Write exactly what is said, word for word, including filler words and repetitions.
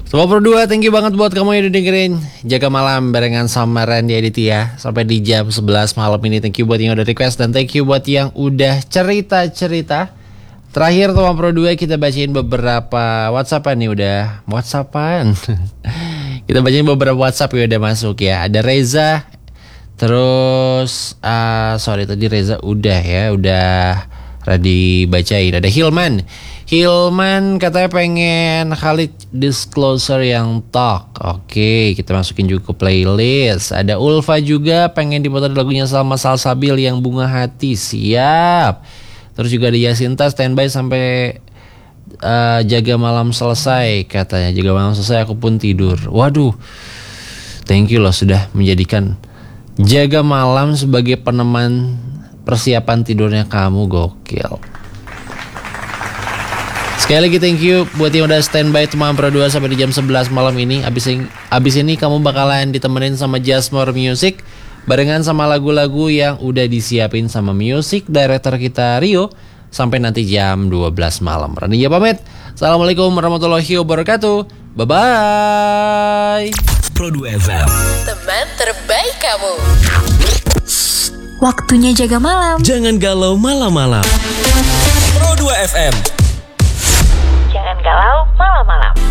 Sobat Pro dua, thank you banget buat kamu yang udah dengerin Jaga Malam barengan sama Randy Aditya sampai di jam sebelas malam ini. Thank you buat yang udah request dan thank you buat yang udah cerita-cerita. Terakhir Sobat Pro dua, kita bacain beberapa WhatsAppan nih udah WhatsAppan. Kita bacain beberapa WhatsApp yang udah masuk ya. Ada Reza. Terus uh, sorry tadi Reza udah ya, udah ready bacain. Ada Hilman. Hilman katanya pengen Khalid Disclosure yang talk. Oke, kita masukin juga ke playlist. Ada Ulfa juga pengen diputar lagunya Salma Salsabil yang Bunga Hati. Siap. Terus juga ada Yasinta standby sampai uh, Jaga Malam selesai katanya. Jaga Malam selesai aku pun tidur. Waduh. Thank you loh sudah menjadikan Jaga Malam sebagai peneman persiapan tidurnya kamu. Gokil. Sekali lagi thank you buat yang udah standby teman Pro dua sampai di jam sebelas malam ini. Abis ini, abis ini kamu bakalan ditemenin sama Just More Music barengan sama lagu-lagu yang udah disiapin sama music director kita Rio sampai nanti jam dua belas malam. Randy pamit. Assalamualaikum warahmatullahi wabarakatuh. Bye-bye. Pro dua F M, teman terbaik kamu. Waktunya jaga malam. Jangan galau malam-malam. Pro dua F M. Jangan galau malam-malam.